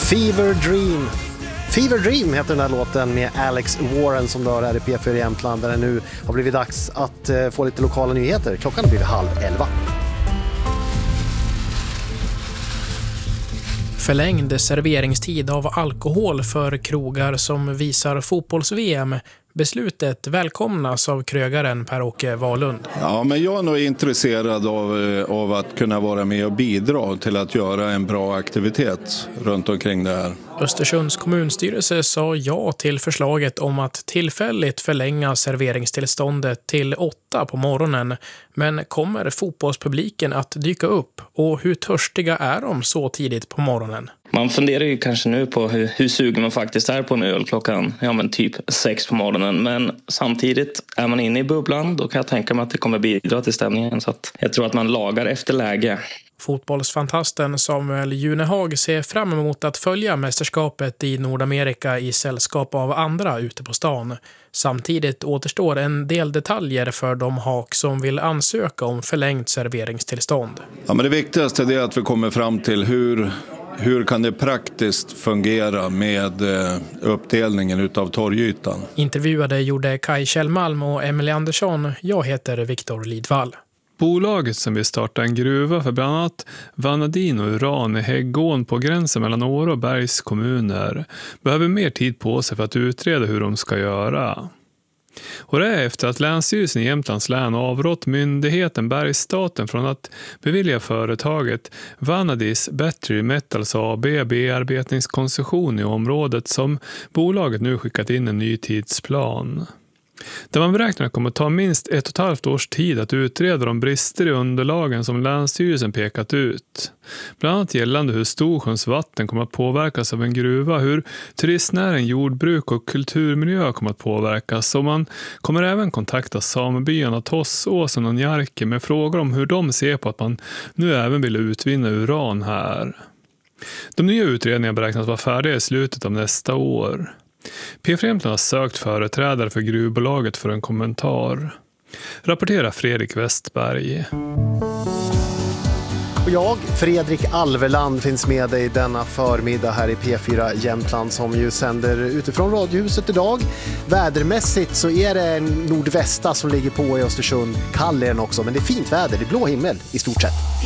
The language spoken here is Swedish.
Fever Dream heter den här låten med Alex Warren som dör här i P4 Jämtland, där det nu har blivit dags att få lite lokala nyheter. Klockan har blivit 10:30. Förlängd serveringstid av alkohol för krogar som visar fotbolls-VM. Beslutet välkomnas av krögaren Per-Åke Wahlund. Ja, men jag är nog intresserad av att kunna vara med och bidra till att göra en bra aktivitet runt omkring det här. Östersunds kommunstyrelse sa ja till förslaget om att tillfälligt förlänga serveringstillståndet till 8 på morgonen. Men kommer fotbollspubliken att dyka upp? Och hur törstiga är de så tidigt på morgonen? Man funderar ju kanske nu på hur sugen man faktiskt är på en öl klockan typ 6 på morgonen. Men samtidigt är man inne i bubblan, då kan jag tänka mig att det kommer bidra till stämningen. Så att jag tror att man lagar efter läge. Fotbollsfantasten Samuel Junehag ser fram emot att följa mästerskapet i Nordamerika i sällskap av andra ute på stan. Samtidigt återstår en del detaljer för de hak som vill ansöka om förlängt serveringstillstånd. Ja, men det viktigaste är att vi kommer fram till hur kan det praktiskt fungera med uppdelningen utav torgytan. Intervjuade gjorde Kai Kjellmalm och Emily Andersson. Jag heter Viktor Lidvall. Bolaget som vill starta en gruva för bland annat vanadin och uran i Häggån på gränsen mellan Åre och Bergs kommuner behöver mer tid på sig för att utreda hur de ska göra. Och det är efter att Länsstyrelsen i Jämtlands län avrått myndigheten Bergsstaten från att bevilja företaget Vanadis Battery Metals AB bearbetningskoncession i området som bolaget nu skickat in en ny tidsplan. Där man beräknar kommer att ta minst 1,5 års tid att utreda de brister i underlagen som Länsstyrelsen pekat ut. Bland annat gällande hur Storsjöns vatten kommer att påverkas av en gruva, hur turistnäring, jordbruk och kulturmiljö kommer att påverkas. Och man kommer även kontakta samebyarna Tossåsen och Njarke med frågor om hur de ser på att man nu även vill utvinna uran här. De nya utredningarna beräknas vara färdiga i slutet av nästa år. P4 Jämtland har sökt företrädare för gruvbolaget för en kommentar. Rapporterar Fredrik Westberg. Och jag, Fredrik Alverland, finns med dig denna förmiddag här i P4 Jämtland som ju sänder utifrån Radiohuset idag. Vädermässigt så är det en nordvästa som ligger på i Östersund. Kall är den också, men det är fint väder, det är blå himmel i stort sett.